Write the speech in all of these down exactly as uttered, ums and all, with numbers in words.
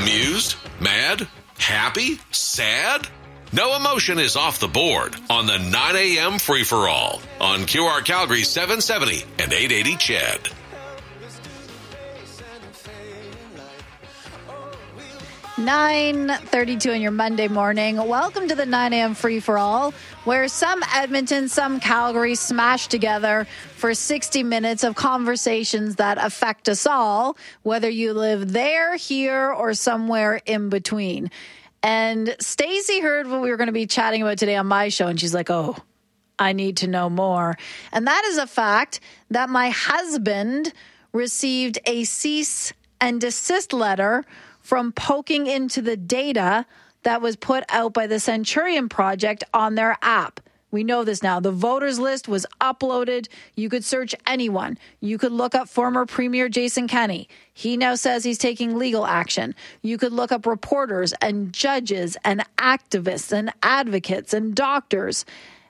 Amused? Mad? Happy? Sad? No emotion is off the board on the nine a.m. free-for-all on Q R Calgary seven seventy and eight eighty C H E D. nine thirty-two on your Monday morning. Welcome to the nine a.m. free-for-all, where some Edmonton, some Calgary smash together for sixty minutes of conversations that affect us all, whether you live there, here, or somewhere in between. And Stacey heard what we were going to be chatting about today on my show, and she's like, oh, I need to know more. And that is a fact that my husband received a cease and desist letter from poking into the data that was put out by the Centurion Project on their app. We know this now. The voters list was uploaded. You could search anyone. You could look up former Premier Jason Kenney. He now says he's taking legal action. You could look up reporters and judges and activists and advocates and doctors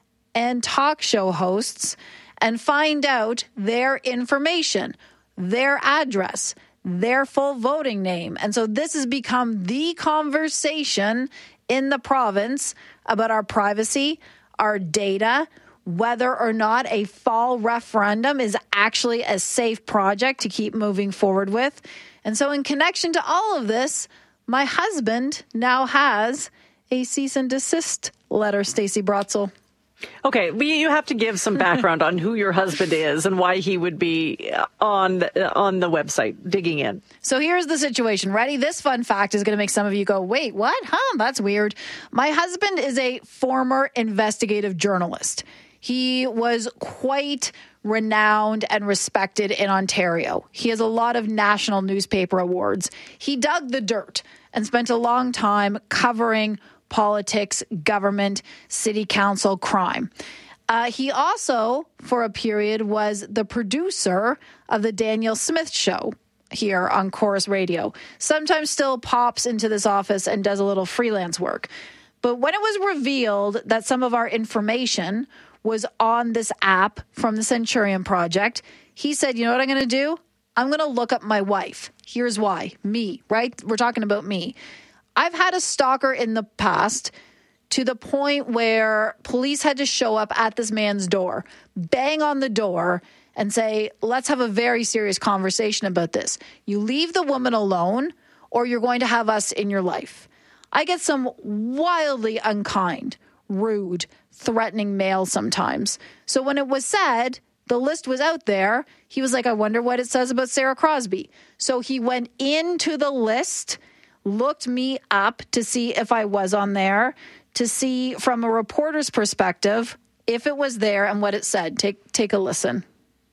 and talk show hosts and find out their information, their address, their full voting name. And so this has become the conversation in the province about our privacy, our data, whether or not a fall referendum is actually a safe project to keep moving forward with. And so in connection to all of this, my husband now has a cease and desist letter, Stacey Brotzel. Okay, you have to give some background on who your husband is and why he would be on the, on the website digging in. So here's the situation. Ready? This fun fact is going to make some of you go, wait, what? Huh? That's weird. My husband is a former investigative journalist. He was quite renowned and respected in Ontario. He has a lot of national newspaper awards. He dug the dirt and spent a long time covering politics, government, city council, crime. Uh, he also, for a period, was the producer of the Danielle Smith Show here on Chorus Radio. Sometimes still pops into this office and does a little freelance work. But when it was revealed that some of our information was on this app from the Centurion Project, he said, you know what I'm going to do? I'm going to look up my wife. Here's why. Me, right? We're talking about me. I've had a stalker in the past to the point where police had to show up at this man's door, bang on the door, and say, let's have a very serious conversation about this. You leave the woman alone, or you're going to have us in your life. I get some wildly unkind, rude, threatening mail sometimes. So when it was said, the list was out there, he was like, I wonder what it says about Sarah Crosby. So he went into the list, looked me up to see if I was on there, to see from a reporter's perspective if it was there and what it said. Take take a listen.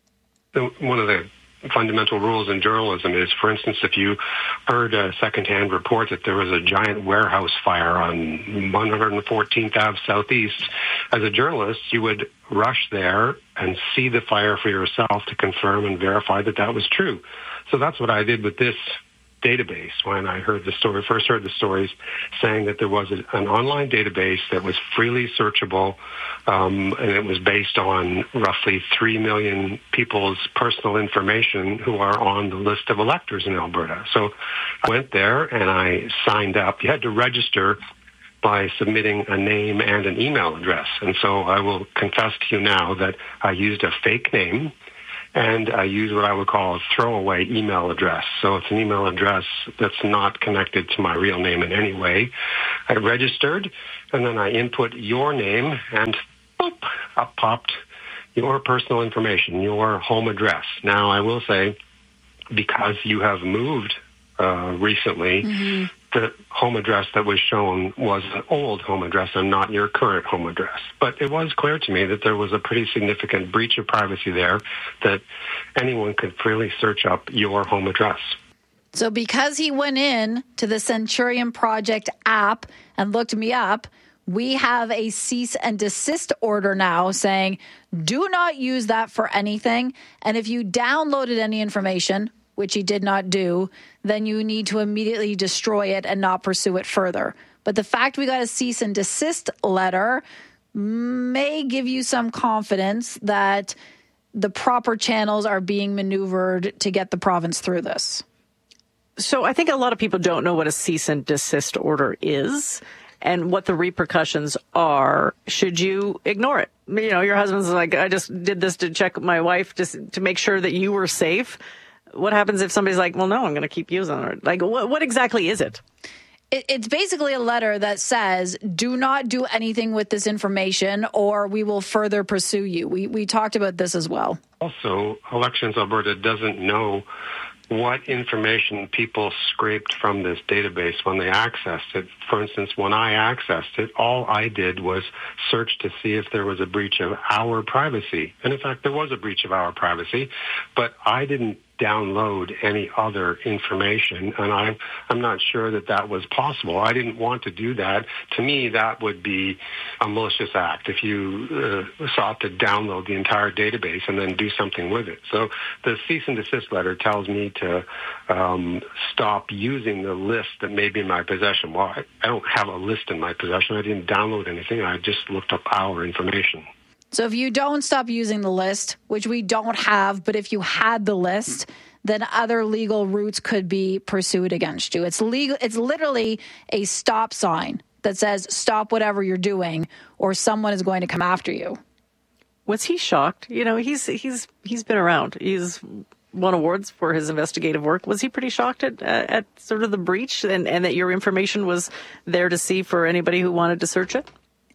The, one of the fundamental rules in journalism is, for instance, if you heard a secondhand report that there was a giant warehouse fire on one hundred fourteenth Avenue Southeast, as a journalist, you would rush there and see the fire for yourself to confirm and verify that that was true. So that's what I did with this database when I heard the story, first heard the stories saying that there was a, an online database that was freely searchable, um, and it was based on roughly three million people's personal information who are on the list of electors in Alberta. So I went there and I signed up. You had to register by submitting a name and an email address. And so I will confess to you now that I used a fake name, and I use what I would call a throwaway email address. So it's an email address that's not connected to my real name in any way. I registered, and then I input your name, and boop, up popped your personal information, your home address. Now, I will say, because you have moved uh, recently, mm-hmm. the home address that was shown was an old home address and not your current home address. But it was clear to me that there was a pretty significant breach of privacy there, that anyone could freely search up your home address. So because he went in to the Centurion Project app and looked me up, we have a cease and desist order now saying, do not use that for anything. And if you downloaded any information, which he did not do, then you need to immediately destroy it and not pursue it further. But the fact we got a cease and desist letter may give you some confidence that the proper channels are being maneuvered to get the province through this. So I think a lot of people don't know what a cease and desist order is and what the repercussions are should you ignore it. You know, your husband's like, I just did this to check my wife just to make sure that you were safe. What happens if somebody's like, well, no, I'm going to keep using it? Like, what, what exactly is it? it? It's basically a letter that says, do not do anything with this information or we will further pursue you. We, we talked about this as well. Also, Elections Alberta doesn't know what information people scraped from this database when they accessed it. For instance, when I accessed it, all I did was search to see if there was a breach of our privacy. And in fact, there was a breach of our privacy, but I didn't download any other information, and I'm, I'm not sure that that was possible. I didn't want to do that. To me, that would be a malicious act if you uh, sought to download the entire database and then do something with it. So the cease and desist letter tells me to um, stop using the list that may be in my possession. Well, I, I don't have a list in my possession. I didn't download anything. I just looked up our information. So if you don't stop using the list, which we don't have, but if you had the list, then other legal routes could be pursued against you. It's legal. It's literally a stop sign that says stop whatever you're doing or someone is going to come after you. Was he shocked? You know, he's he's he's been around. He's won awards for his investigative work. Was he pretty shocked at, at sort of the breach and, and that your information was there to see for anybody who wanted to search it?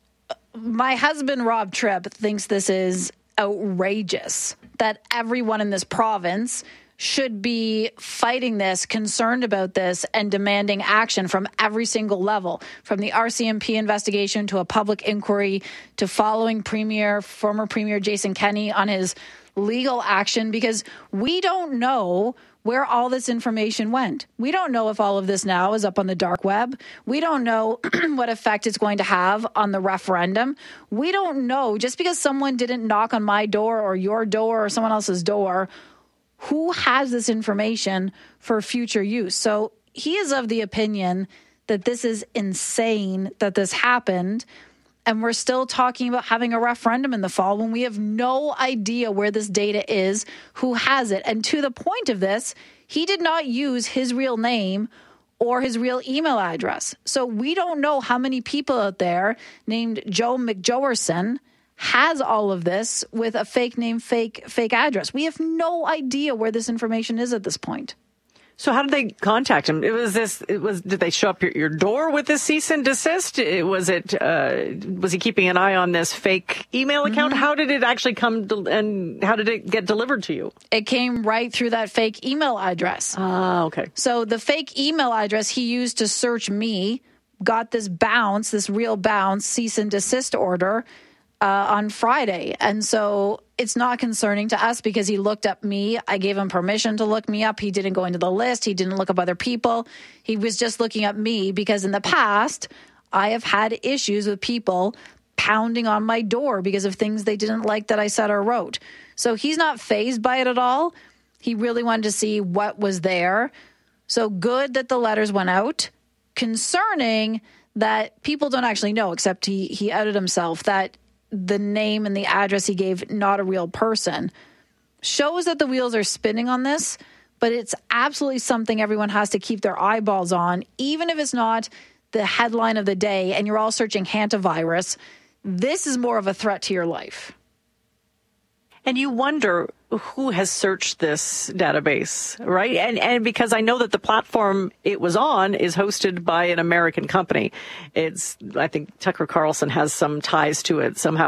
My husband, Rob Tripp, thinks this is outrageous, that everyone in this province should be fighting this, concerned about this, and demanding action from every single level, from the R C M P investigation to a public inquiry to following Premier, former Premier Jason Kenney on his legal action, because we don't know where all this information went. We don't know if all of this now is up on the dark web. We don't know what effect it's going to have on the referendum. We don't know, just because someone didn't knock on my door or your door or someone else's door, who has this information for future use. So he is of the opinion that this is insane that this happened. And we're still talking about having a referendum in the fall when we have no idea where this data is, who has it. And to the point of this, he did not use his real name or his real email address. So we don't know how many people out there named Joe McJowerson has all of this with a fake name, fake fake address. We have no idea where this information is at this point. So how did they contact him? It was this. It was. Did they show up your, your door with this cease and desist? It, was it? Uh, was he keeping an eye on this fake email account? Mm-hmm. How did it actually come? To, and how did it get delivered to you? It came right through that fake email address. Ah, okay. So the fake email address he used to search me got this bounce, this real bounce cease and desist order uh, on Friday, and so it's not concerning to us because he looked up me. I gave him permission to look me up. He didn't go into the list. He didn't look up other people. He was just looking up me because in the past, I have had issues with people pounding on my door because of things they didn't like that I said or wrote. So he's not fazed by it at all. He really wanted to see what was there. So good that the letters went out. Concerning that people don't actually know, except he, he outed himself, that the name and the address he gave, not a real person, shows that the wheels are spinning on this, but it's absolutely something everyone has to keep their eyeballs on, even if it's not the headline of the day and you're all searching hantavirus. This is more of a threat to your life. And you wonder who has searched this database, right? And and because I know that the platform it was on is hosted by an American company. It's, I think Tucker Carlson has some ties to it somehow.